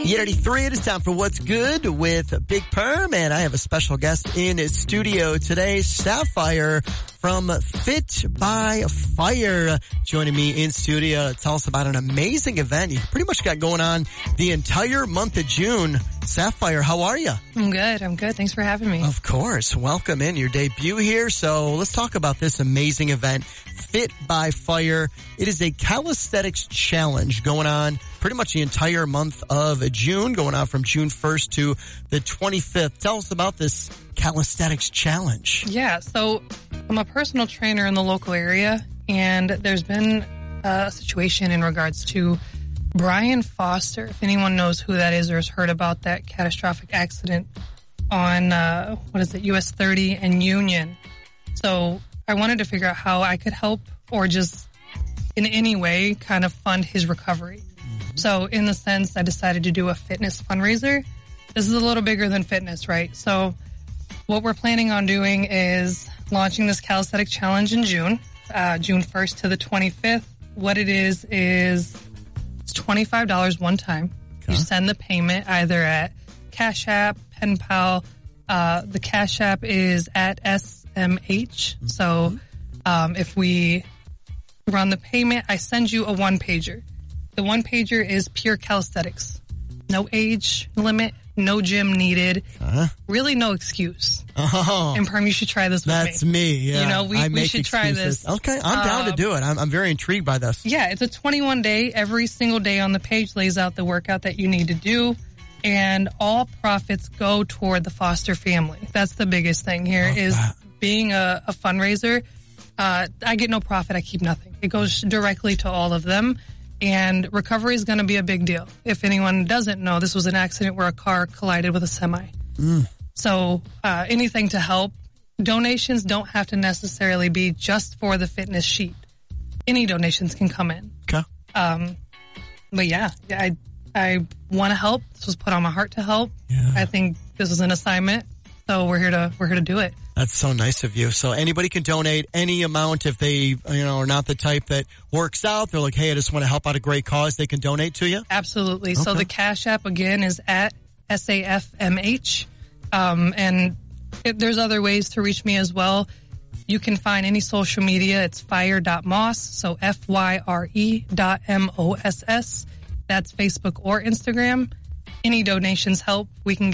8:83, it is time for What's Good with Big Perm, and I have a special guest in studio today, Sapphire from Fit by Fire, joining me in studio to tell us about an amazing event you pretty much got going on the entire month of June. Sapphire, how are you? I'm good. Thanks for having me. Of course. Welcome in your debut here. So let's talk about this amazing event, Fit by Fire. It is a calisthenics challenge going on pretty much the entire month of June, going on from June 1st to the 25th. Tell us about this calisthenics challenge. Yeah, so I'm a personal trainer in the local area, and there's been a situation in regards to Brian Foster. If anyone knows who that is or has heard about that catastrophic accident on, US 30 and Union. So I wanted to figure out how I could help or just in any way kind of fund his recovery. So in the sense, I decided to do a fitness fundraiser. This is a little bigger than fitness, right? So what we're planning on doing is launching this calisthenic challenge in June, June 1st to the 25th. What it is it's $25 one time. Okay. You send the payment either at Cash App, Pen Pal. The Cash App is at SMH. So if we run the payment, I send you a one-pager. The one-pager is pure calisthenics. No age limit, no gym needed. Really no excuse. Oh. And Perm, you should try this with me. That's me, yeah. You know, we should try this. Okay, I'm down to do it. I'm very intrigued by this. Yeah, it's a 21-day. Every single day on the page lays out the workout that you need to do. And all profits go toward the foster family. That's the biggest thing here is being a fundraiser. I get no profit. I keep nothing. It goes directly to all of them. And recovery is going to be a big deal. If anyone doesn't know, this was an accident where a car collided with a semi. So anything to help. Donations don't have to necessarily be just for the fitness sheet. Any donations can come in. Okay. But yeah, I want to help. This was put on my heart to help. Yeah. I think this is an assignment. So we're here to do it. That's so nice of you. So anybody can donate any amount if they, are not the type that works out. They're like, hey, I just want to help out a great cause. They can donate to you? Absolutely. Okay. So the Cash App, again, is at SAFMH. And there's other ways to reach me as well. You can find any social media. It's fire.moss. So FYRE.MOSS. That's Facebook or Instagram. Any donations help. We can get